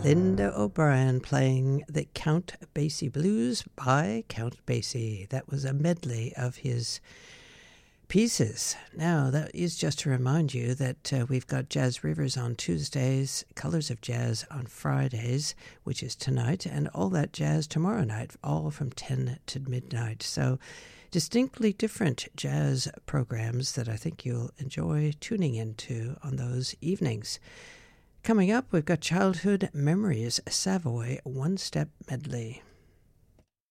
Linda O'Brien playing the Count Basie Blues by Count Basie. That was a medley of his pieces. Now, that is just to remind you that we've got Jazz Rivers on Tuesdays, Colors of Jazz on Fridays, which is tonight, and All That Jazz tomorrow night, all from 10 to midnight. So distinctly different jazz programs that I think you'll enjoy tuning into on those evenings. Coming up, we've got Childhood Memories Savoy One Step Medley.